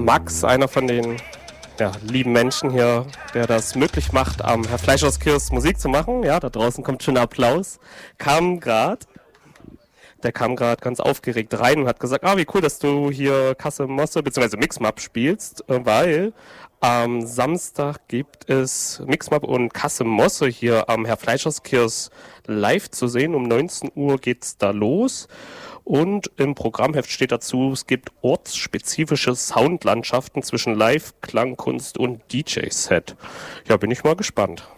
Max, einer von den lieben Menschen hier, der das möglich macht, am Herr Fleischhauskiosk Musik zu machen. Ja, da draußen kommt schon Applaus. Der kam gerade ganz aufgeregt rein und hat gesagt, wie cool, dass du hier Kasse Mosse bzw. Mixmap spielst, weil am Samstag gibt es Mixmap und Kasse Mosse hier am Herr Fleischhauskiosk live zu sehen. Um 19 Uhr geht's da los. Und im Programmheft steht dazu, es gibt ortsspezifische Soundlandschaften zwischen Live, Klangkunst und DJ-Set. Ja, bin ich mal gespannt.